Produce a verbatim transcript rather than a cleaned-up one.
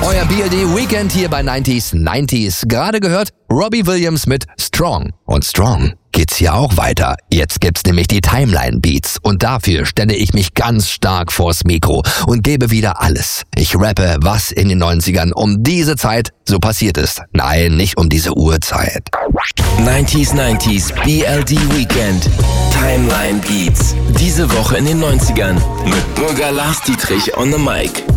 Euer B L D Weekend hier bei neunzig neunzig. Gerade gehört Robbie Williams mit Strong. Und Strong geht's hier auch weiter. Jetzt gibt's nämlich die Timeline Beats. Und dafür stelle ich mich ganz stark vors Mikro und gebe wieder alles. Ich rappe, was in den neunzigern um diese Zeit so passiert ist. Nein, nicht um diese Uhrzeit. neunzig neunzig B L D Weekend. Timeline Beats. Diese Woche in den neunzigern mit Bürger Lars Dietrich on the Mic.